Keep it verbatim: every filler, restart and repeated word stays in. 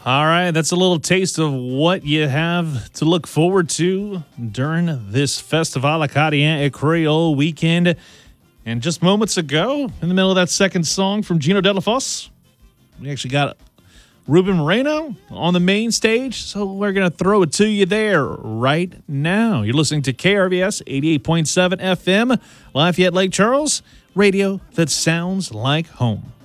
All right, that's a little taste of what you have to look forward to during this Festival Acadien et Creole weekend. And just moments ago, in the middle of that second song from Gino Delafosse, we actually got Ruben Moreno on the main stage, so we're going to throw it to you there right now. You're listening to K R V S eighty-eight point seven F M, Lafayette Lake Charles, radio that sounds like home.